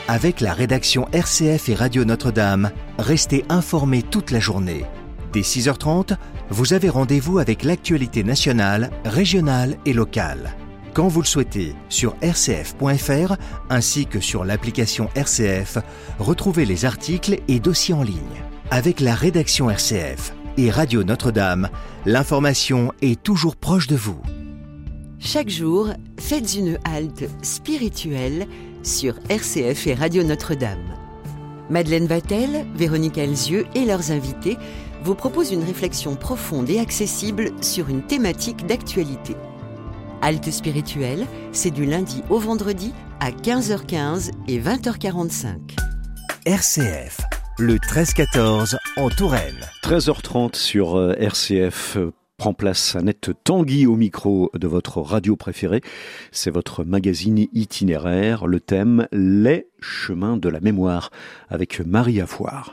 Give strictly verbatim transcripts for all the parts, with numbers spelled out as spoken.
Avec la rédaction R C F et Radio Notre-Dame, restez informés toute la journée. Dès six heures trente, vous avez rendez-vous avec l'actualité nationale, régionale et locale. Quand vous le souhaitez, sur r c f point f r ainsi que sur l'application R C F, retrouvez les articles et dossiers en ligne. Avec la rédaction R C F et Radio Notre-Dame, l'information est toujours proche de vous. Chaque jour, faites une halte spirituelle sur R C F et Radio Notre-Dame. Madeleine Vatel, Véronique Alzieux et leurs invités vous proposent une réflexion profonde et accessible sur une thématique d'actualité. Halte spirituelle, c'est du lundi au vendredi à quinze heures quinze et vingt heures quarante-cinq. R C F, le treize quatorze en Touraine. treize heures trente sur R C F. Prend place Annette Tanguy au micro de votre radio préférée. C'est votre magazine itinéraire. Le thème, les chemins de la mémoire, avec Marie Affoire.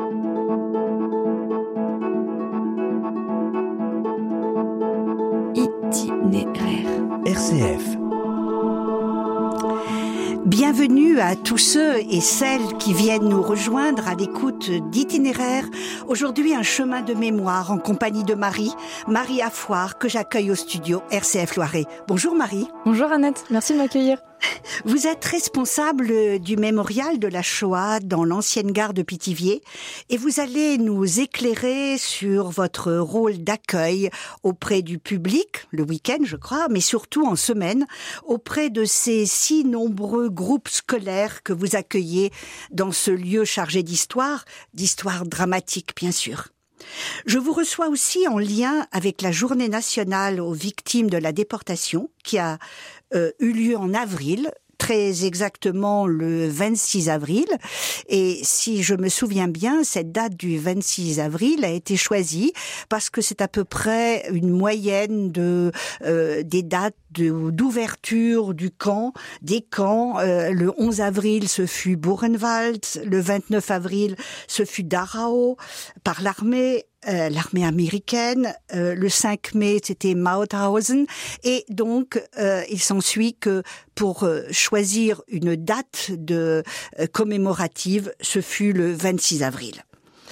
Itinéraire. R C F. Bienvenue à tous ceux et celles qui viennent nous rejoindre à l'écoute d'Itinéraire. Aujourd'hui, un chemin de mémoire en compagnie de Marie, Marie Affoire, que j'accueille au studio R C F Loiret. Bonjour Marie. Bonjour Annette, merci de m'accueillir. Vous êtes responsable du mémorial de la Shoah dans l'ancienne gare de Pithiviers et vous allez nous éclairer sur votre rôle d'accueil auprès du public, le week-end je crois, mais surtout en semaine, auprès de ces si nombreux groupes scolaires que vous accueillez dans ce lieu chargé d'histoire, d'histoire dramatique bien sûr. Je vous reçois aussi en lien avec la Journée nationale aux victimes de la déportation qui a euh, eu lieu en avril, très exactement le vingt-six avril. Et si je me souviens bien, cette date du vingt-six avril a été choisie parce que c'est à peu près une moyenne de euh, des dates de, d'ouverture du camp, des camps. Euh, le onze avril, ce fut Buchenwald. Le vingt-neuf avril, ce fut Dachau par l'armée. Euh, l'armée américaine, euh, le cinq mai c'était Mauthausen et donc euh, il s'ensuit que pour euh, choisir une date de euh, commémorative, ce fut le vingt-six avril.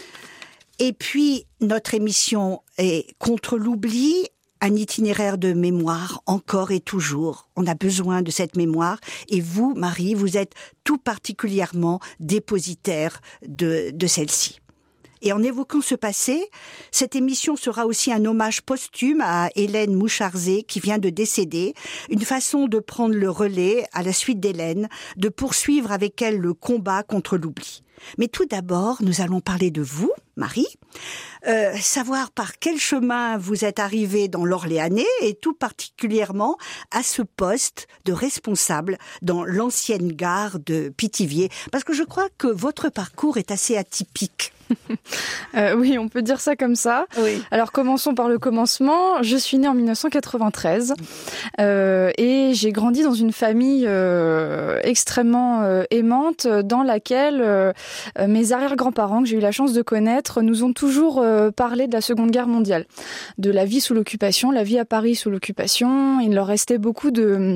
Et puis notre émission est contre l'oubli, un itinéraire de mémoire encore et toujours. On a besoin de cette mémoire et vous, Marie, vous êtes tout particulièrement dépositaire de, de celle-ci. Et en évoquant ce passé, cette émission sera aussi un hommage posthume à Hélène Moucharzé qui vient de décéder, une façon de prendre le relais à la suite d'Hélène, de poursuivre avec elle le combat contre l'oubli. Mais tout d'abord, nous allons parler de vous, Marie, euh, savoir par quel chemin vous êtes arrivée dans l'Orléanais et tout particulièrement à ce poste de responsable dans l'ancienne gare de Pithiviers, parce que je crois que votre parcours est assez atypique. euh, oui, on peut dire ça comme ça. Oui. Alors commençons par le commencement. Je suis née en dix-neuf cent quatre-vingt-treize euh, et j'ai grandi dans une famille euh, extrêmement euh, aimante dans laquelle euh, mes arrière-grands-parents que j'ai eu la chance de connaître nous ont toujours euh, parlé de la Seconde Guerre mondiale, de la vie sous l'occupation, la vie à Paris sous l'occupation. Il leur restait beaucoup de...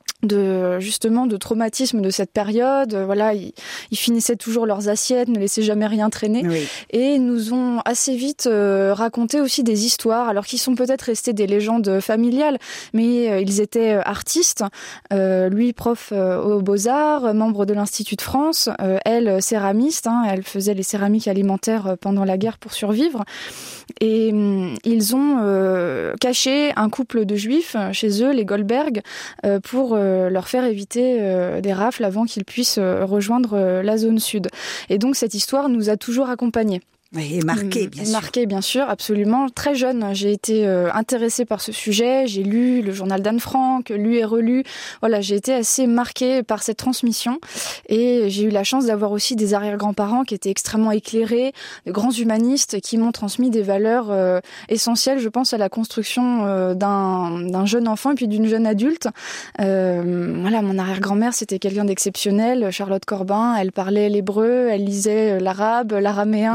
de justement de traumatisme de cette période. Voilà, ils, ils finissaient toujours leurs assiettes, ne laissaient jamais rien traîner. Oui. Et ils nous ont assez vite euh, raconté aussi des histoires, alors qu'ils sont peut-être restés des légendes familiales, mais euh, ils étaient artistes. Euh, lui, prof euh, aux Beaux-Arts, membre de l'Institut de France, euh, elle, céramiste, hein, elle faisait les céramiques alimentaires pendant la guerre pour survivre. Et euh, ils ont euh, caché un couple de juifs chez eux, les Goldberg, euh, pour euh, leur faire éviter euh, des rafles avant qu'ils puissent euh, rejoindre euh, la zone sud. Et donc cette histoire nous a toujours accompagnés. Et marqué, bien sûr. Marqué, bien sûr, absolument. Très jeune, j'ai été euh, intéressée par ce sujet. J'ai lu le journal d'Anne Frank, lu et relu. Voilà, j'ai été assez marquée par cette transmission. Et j'ai eu la chance d'avoir aussi des arrière-grands-parents qui étaient extrêmement éclairés, de grands humanistes qui m'ont transmis des valeurs euh, essentielles, je pense, à la construction euh, d'un, d'un jeune enfant et puis d'une jeune adulte. Euh, voilà, mon arrière-grand-mère, c'était quelqu'un d'exceptionnel. Charlotte Corbin, elle parlait l'hébreu, elle lisait l'arabe, l'araméen. L'araméen.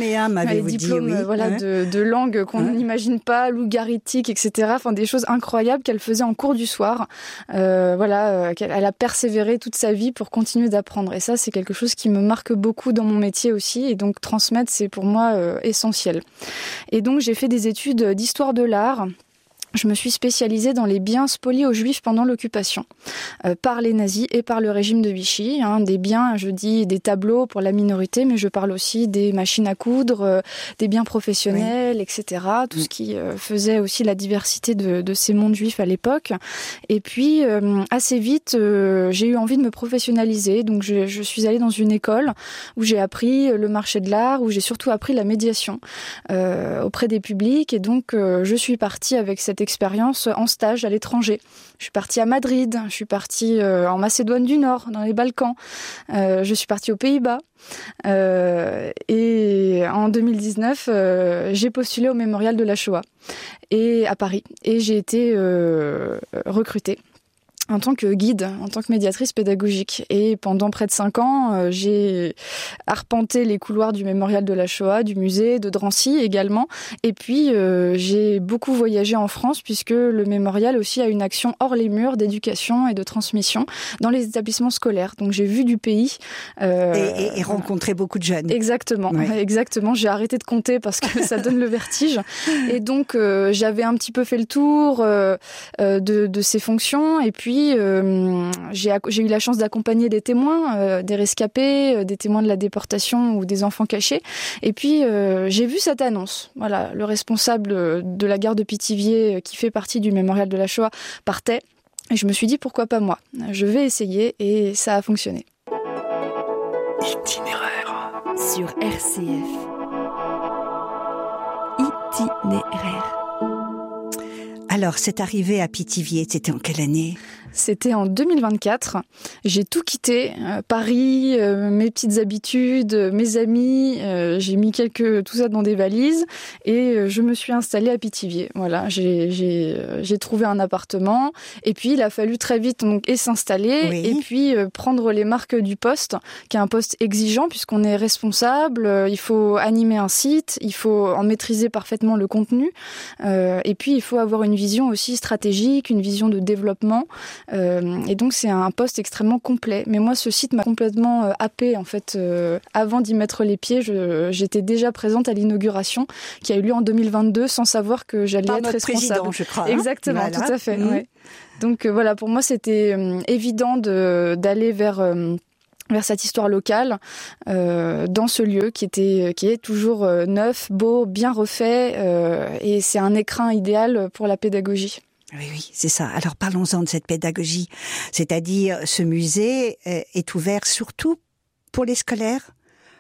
Méditerranéen, m'avez-vous dit. Les diplômes, oui. euh, voilà, ouais. de, de langues qu'on ouais. n'imagine pas, logarithmiques, et cetera. Enfin, des choses incroyables qu'elle faisait en cours du soir. Euh, voilà, euh, qu'elle elle a persévéré toute sa vie pour continuer d'apprendre. Et ça, c'est quelque chose qui me marque beaucoup dans mon métier aussi. Et donc, transmettre, c'est pour moi euh, essentiel. Et donc, j'ai fait des études d'histoire de l'art. Je me suis spécialisée dans les biens spoliés aux Juifs pendant l'occupation, euh, par les nazis et par le régime de Vichy. Hein, des biens, je dis des tableaux pour la minorité, mais je parle aussi des machines à coudre, euh, des biens professionnels, oui. et cetera. Tout oui. ce qui euh, faisait aussi la diversité de, de ces mondes juifs à l'époque. Et puis, euh, assez vite, euh, j'ai eu envie de me professionnaliser. Donc, je, je suis allée dans une école où j'ai appris le marché de l'art, où j'ai surtout appris la médiation euh, auprès des publics. Et donc, euh, je suis partie avec cette expérience en stage à l'étranger. Je suis partie à Madrid, je suis partie euh, en Macédoine du Nord, dans les Balkans, euh, je suis partie aux Pays-Bas. Euh, et en deux mille dix-neuf, euh, j'ai postulé au Mémorial de la Shoah et à Paris. Et j'ai été euh, recrutée en tant que guide, en tant que médiatrice pédagogique. Et pendant près de cinq ans, euh, j'ai arpenté les couloirs du Mémorial de la Shoah, du musée, de Drancy également. Et puis, euh, j'ai beaucoup voyagé en France, puisque le Mémorial aussi a une action hors les murs d'éducation et de transmission dans les établissements scolaires. Donc, j'ai vu du pays. Euh, et, et, et rencontré beaucoup de jeunes. Exactement, ouais. exactement. J'ai arrêté de compter parce que ça donne le vertige. Et donc, euh, j'avais un petit peu fait le tour euh, de, de ces fonctions. Et puis, Euh, j'ai, j'ai eu la chance d'accompagner des témoins, euh, des rescapés, euh, des témoins de la déportation ou des enfants cachés. Et puis, euh, j'ai vu cette annonce. Voilà, le responsable de la gare de Pithiviers, qui fait partie du Mémorial de la Shoah, partait. Et je me suis dit, pourquoi pas moi ? Je vais essayer, et ça a fonctionné. Itinéraire. Sur R C F. Itinéraire. Alors, cette arrivée à Pithiviers, c'était en quelle année ? C'était en deux mille vingt-quatre. J'ai tout quitté, euh, Paris, euh, mes petites habitudes, euh, mes amis. Euh, j'ai mis quelques tout ça dans des valises et euh, je me suis installée à Pithiviers. Voilà, j'ai j'ai euh, j'ai trouvé un appartement et puis il a fallu très vite donc et s'installer oui. et puis euh, prendre les marques du poste, qui est un poste exigeant puisqu'on est responsable. Euh, il faut animer un site, il faut en maîtriser parfaitement le contenu euh, et puis il faut avoir une vision aussi stratégique, une vision de développement. Euh, et donc c'est un poste extrêmement complet. Mais moi, ce site m'a complètement euh, happée en fait. Euh, avant d'y mettre les pieds, je, j'étais déjà présente à l'inauguration qui a eu lieu en deux mille vingt-deux, sans savoir que j'allais Par être notre responsable. Président, je crois. Hein Exactement, voilà. tout à fait. Mmh. Ouais. Donc euh, voilà, pour moi, c'était euh, évident de d'aller vers euh, vers cette histoire locale, euh, dans ce lieu qui était, qui est toujours euh, neuf, beau, bien refait, euh, et c'est un écrin idéal pour la pédagogie. Oui, oui, c'est ça. Alors parlons-en de cette pédagogie. C'est-à-dire, ce musée est ouvert surtout pour les scolaires.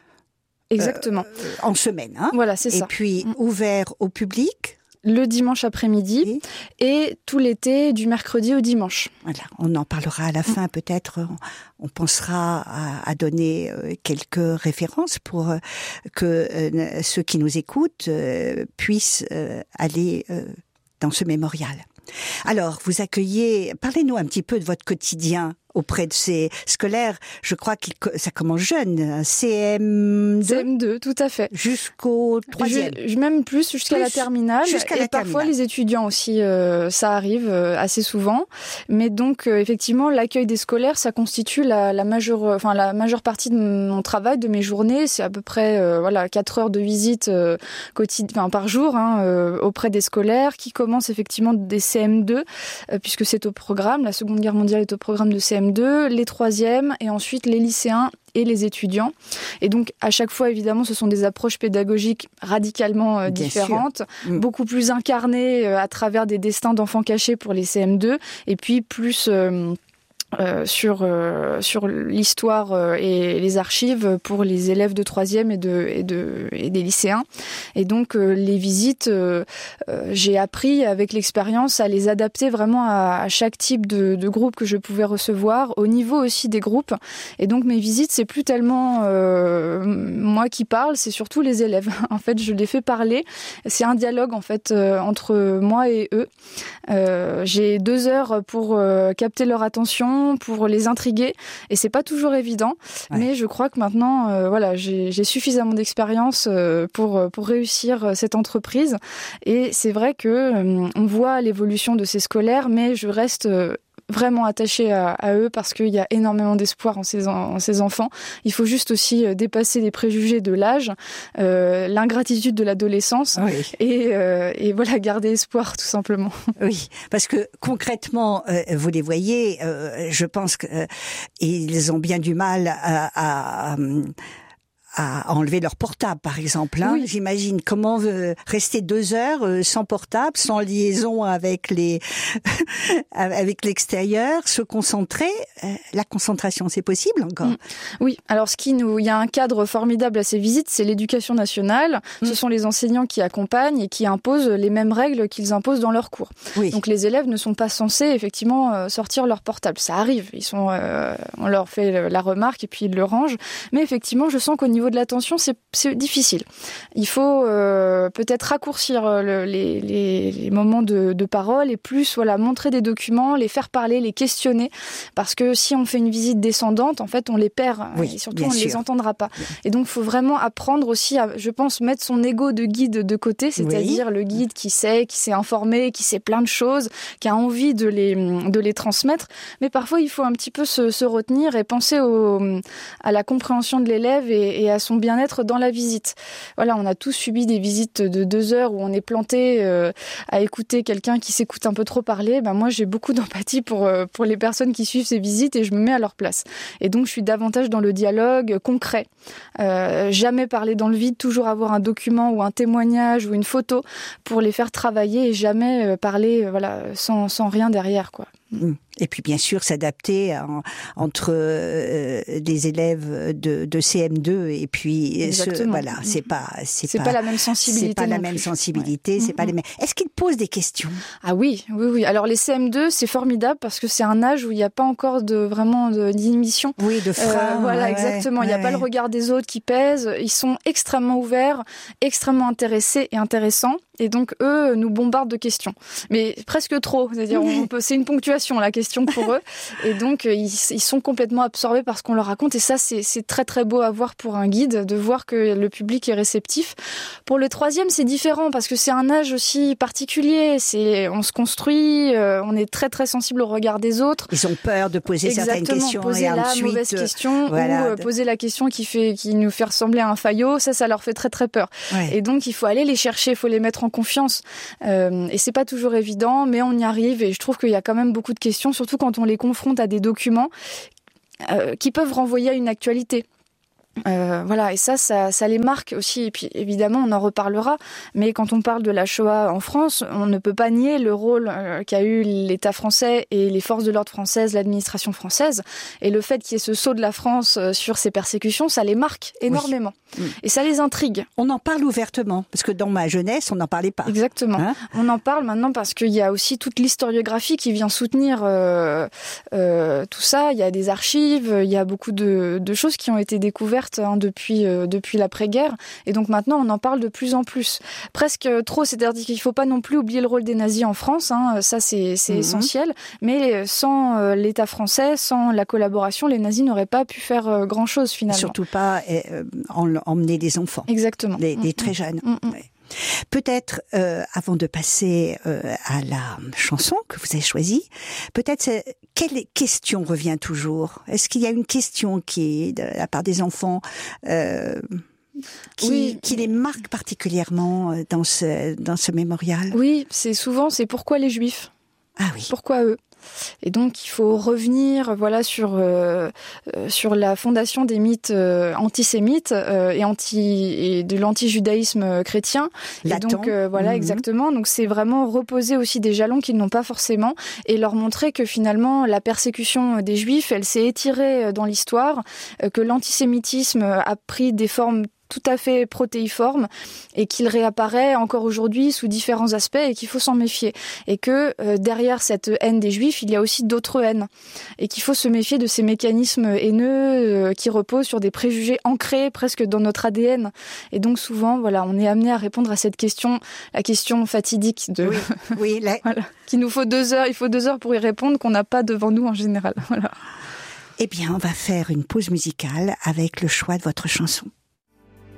Exactement. Euh, en semaine, hein. Voilà, c'est et ça. Et puis, mmh. ouvert au public. Le dimanche après-midi oui. et tout l'été du mercredi au dimanche. Voilà, on en parlera à la fin mmh. peut-être. On, on pensera à, à donner euh, quelques références pour euh, que euh, ceux qui nous écoutent euh, puissent euh, aller euh, dans ce mémorial. Alors, vous accueillez, parlez-nous un petit peu de votre quotidien auprès de ces scolaires. Je crois que ça commence jeune, C M deux. C M deux, tout à fait. Jusqu'au troisième. Je, même plus, jusqu'à plus, la terminale. Jusqu'à et la parfois terminale. Les étudiants aussi, euh, ça arrive euh, assez souvent. Mais donc, euh, effectivement, l'accueil des scolaires, ça constitue la, la, majeure, enfin, la majeure partie de mon travail, de mes journées. C'est à peu près euh, voilà, quatre heures de visite euh, quotidien, enfin, par jour hein, euh, auprès des scolaires, qui commencent effectivement des C M deux, euh, puisque c'est au programme. La Seconde Guerre mondiale est au programme de C M deux, les troisièmes et ensuite les lycéens et les étudiants. Et donc, à chaque fois, évidemment, ce sont des approches pédagogiques radicalement euh, différentes, mmh. beaucoup plus incarnées euh, à travers des destins d'enfants cachés pour les C M deux, et puis plus... Euh, Euh, sur euh, sur l'histoire euh, et les archives pour les élèves de troisième et de et de et des lycéens. Et donc euh, les visites, euh, euh, j'ai appris avec l'expérience à les adapter vraiment à, à chaque type de, de groupe que je pouvais recevoir, au niveau aussi des groupes. Et donc mes visites, c'est plus tellement euh, moi qui parle, c'est surtout les élèves. En fait, je les fais parler. C'est un dialogue en fait euh, entre moi et eux. Euh, j'ai deux heures pour euh, capter leur attention, questions, pour les intriguer. Et c'est pas toujours évident, ouais. mais je crois que maintenant, euh, voilà, j'ai, j'ai suffisamment d'expérience euh, pour pour réussir cette entreprise. Et c'est vrai que euh, on voit l'évolution de ces scolaires, mais je reste euh, vraiment attachée à, à eux parce qu'il y a énormément d'espoir en ces, en ces enfants. Il faut juste aussi dépasser les préjugés de l'âge, euh, l'ingratitude de l'adolescence oui. et, euh, et voilà, garder espoir tout simplement. Oui, parce que concrètement, euh, vous les voyez, euh, je pense qu'ils euh, ont bien du mal à... à, à à enlever leur portable, par exemple. Hein. Oui. J'imagine comment euh, rester deux heures euh, sans portable, sans liaison avec les avec l'extérieur, se concentrer. Euh, la concentration, c'est possible encore. Mmh. Oui. Alors, ce qui nous, il y a un cadre formidable à ces visites, c'est l'éducation nationale. Mmh. Ce sont les enseignants qui accompagnent et qui imposent les mêmes règles qu'ils imposent dans leurs cours. Oui. Donc, les élèves ne sont pas censés effectivement euh, sortir leur portable. Ça arrive. Ils sont, euh, on leur fait la remarque et puis ils le rangent. Mais effectivement, je sens qu'au niveau de l'attention, c'est, c'est difficile. Il faut euh, peut-être raccourcir le, les, les, les moments de, de parole et plus voilà, montrer des documents, les faire parler, les questionner. Parce que si on fait une visite descendante, en fait, on les perd. Oui, et surtout, on ne les entendra pas. Oui. Et donc, il faut vraiment apprendre aussi à, je pense, mettre son ego de guide de côté, c'est-à-dire oui. le guide qui sait, qui s'est informé, qui sait plein de choses, qui a envie de les, de les transmettre. Mais parfois, il faut un petit peu se, se retenir et penser au, à la compréhension de l'élève et, et à son bien-être dans la visite. Voilà, on a tous subi des visites de deux heures où on est planté euh, à écouter quelqu'un qui s'écoute un peu trop parler. Ben moi, j'ai beaucoup d'empathie pour euh, pour les personnes qui suivent ces visites et je me mets à leur place. Et donc, je suis davantage dans le dialogue concret. Euh, jamais parler dans le vide, toujours avoir un document ou un témoignage ou une photo pour les faire travailler et jamais euh, parler euh, voilà sans sans rien derrière, quoi. Et puis bien sûr s'adapter en, entre euh, des élèves de, de C M deux et puis ce, voilà, c'est pas c'est, c'est pas, pas la même sensibilité. C'est pas la non même plus. sensibilité, ouais. c'est mm-hmm. pas les mêmes. Est-ce qu'ils posent des questions ? Ah oui, oui, oui. Alors les C M deux, c'est formidable parce que c'est un âge où il n'y a pas encore de vraiment de, d'inhibition. Oui, de frein. Euh, voilà, ouais, exactement. Ouais, il n'y a ouais. pas le regard des autres qui pèse. Ils sont extrêmement ouverts, extrêmement intéressés et intéressants. Et donc, eux, nous bombardent de questions. Mais presque trop. C'est-à-dire, on peut, c'est une ponctuation, la question pour eux. Et donc, ils, ils sont complètement absorbés par ce qu'on leur raconte. Et ça, c'est, c'est très, très beau à voir pour un guide, de voir que le public est réceptif. Pour le troisième, c'est différent parce que c'est un âge aussi particulier. C'est, on se construit, euh, on est très, très sensible au regard des autres. Ils ont peur de poser Exactement, certaines questions. Poser et la ensuite, mauvaise question voilà. ou euh, poser la question qui fait, qui nous fait ressembler à un faillot. Ça, ça leur fait très, très peur. Ouais. Et donc, il faut aller les chercher, il faut les mettre en confiance. Euh, et c'est pas toujours évident, mais on y arrive et je trouve qu'il y a quand même beaucoup de questions, surtout quand on les confronte à des documents euh, qui peuvent renvoyer à une actualité. Euh, voilà, et ça, ça, ça les marque aussi. Et puis, évidemment, on en reparlera. Mais quand on parle de la Shoah en France, on ne peut pas nier le rôle euh, qu'a eu l'État français et les forces de l'ordre françaises, l'administration française. Et le fait qu'il y ait ce saut de la France euh, sur ces persécutions, ça les marque énormément. Oui. Et ça les intrigue. On en parle ouvertement, parce que dans ma jeunesse, on n'en parlait pas. Exactement. Hein on en parle maintenant parce qu'il y a aussi toute l'historiographie qui vient soutenir euh, euh, tout ça. Il y a des archives, il y a beaucoup de, de choses qui ont été découvertes Hein, depuis euh, depuis l'après-guerre et donc maintenant on en parle de plus en plus, presque trop, c'est-à-dire qu'il faut pas non plus oublier le rôle des nazis en France, hein, ça c'est c'est mmh. essentiel, mais sans euh, l'État français, sans la collaboration, les nazis n'auraient pas pu faire euh, grand-chose finalement. Surtout pas euh, en, emmener des enfants. Exactement. Des, des mmh. très jeunes. Mmh. Ouais. Peut-être, euh, avant de passer euh, à la chanson que vous avez choisie, peut-être quelle question revient toujours ? Est-ce qu'il y a une question qui est de la part des enfants euh, qui, oui. qui les marque particulièrement dans ce dans ce mémorial ? Oui, c'est souvent c'est pourquoi les Juifs ? Ah oui. Pourquoi eux ? Et donc il faut revenir voilà sur euh, sur la fondation des mythes euh, antisémites euh, et anti et de l'anti-judaïsme chrétien. Latin. Et donc euh, voilà mmh. exactement. Donc c'est vraiment reposer aussi des jalons qu'ils n'ont pas forcément et leur montrer que finalement la persécution des Juifs, elle s'est étirée dans l'histoire, euh, que l'antisémitisme a pris des formes tout à fait protéiforme et qu'il réapparaît encore aujourd'hui sous différents aspects et qu'il faut s'en méfier. Et que euh, derrière cette haine des Juifs, il y a aussi d'autres haines. Et qu'il faut se méfier de ces mécanismes haineux euh, qui reposent sur des préjugés ancrés presque dans notre A D N. Et donc souvent, voilà, on est amené à répondre à cette question, la question fatidique de... Oui, oui la... voilà, qu'il nous faut deux heures, il faut deux heures pour y répondre qu'on n'a pas devant nous en général. Voilà. Eh bien, on va faire une pause musicale avec le choix de votre chanson.